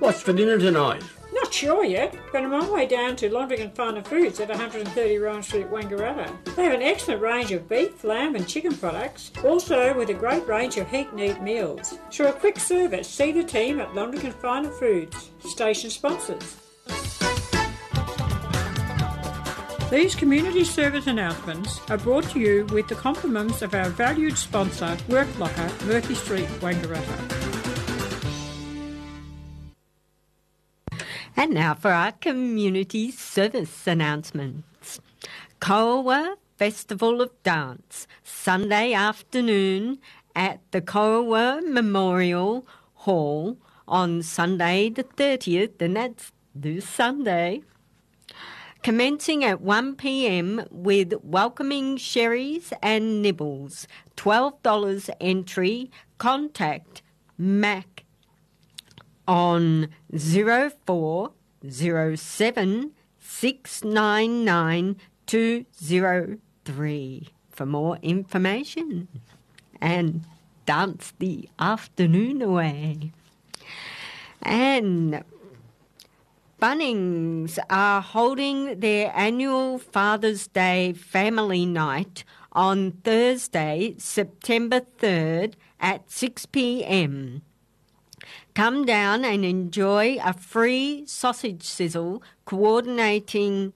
What's for dinner tonight? Not sure yet, but I'm on my way down to Londrigan Finer Foods at 130 Ryan Street, Wangaratta. They have an excellent range of beef, lamb and chicken products, also with a great range of heat-and-eat meals. For a quick service, see the team at Londrigan Finer Foods, station sponsors. These community service announcements are brought to you with the compliments of our valued sponsor, WorkLocker, Murphy Street, Wangaratta. And now for our community service announcements. Koa Festival of Dance, Sunday afternoon at the Koa Memorial Hall on Sunday the 30th, and that's this Sunday. Commencing at 1 p.m. with welcoming sherries and nibbles. $12 entry. Contact Mac on 0407 699 203 for more information. And dance the afternoon away. And Bunnings are holding their annual Father's Day Family Night on Thursday, September 3rd at 6 p.m. Come down and enjoy a free sausage sizzle coordinating...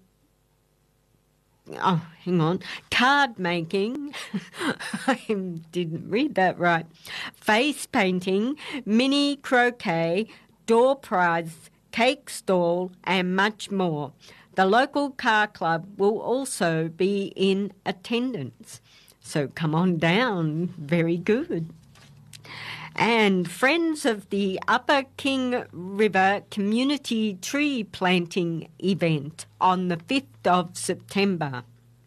card making. I didn't read that right. Face painting, mini croquet, door prize, cake stall and much more. The local car club will also be in attendance. So come on down. Very good. And Friends of the Upper King River Community Tree Planting Event on the 5th of September.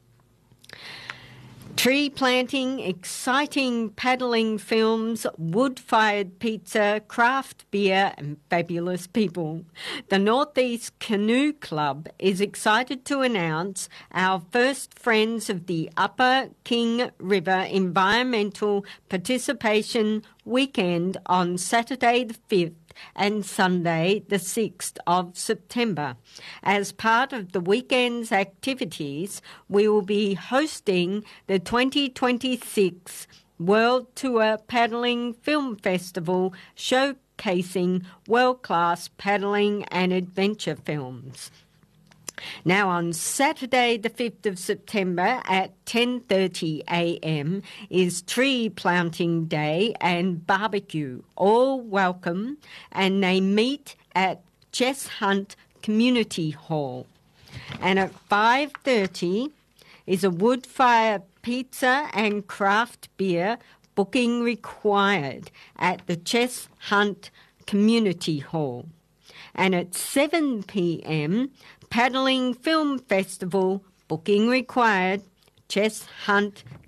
Tree planting, exciting paddling films, wood-fired pizza, craft beer and fabulous people. The Northeast Canoe Club is excited to announce our first Friends of the Upper King River Environmental Participation Weekend on Saturday the 5th and Sunday the 6th of September. As part of the weekend's activities, we will be hosting the 2026 World Tour Paddling Film Festival showcasing world-class paddling and adventure films. Now on Saturday the 5th of September at 10:30 a.m. is Tree Planting Day and Barbecue. All welcome, and they meet at Chess Hunt Community Hall. And at 5:30 is a wood fire pizza and craft beer, booking required at the Chess Hunt Community Hall. And at 7 p.m, Paddling Film Festival, booking required, Chess Hunt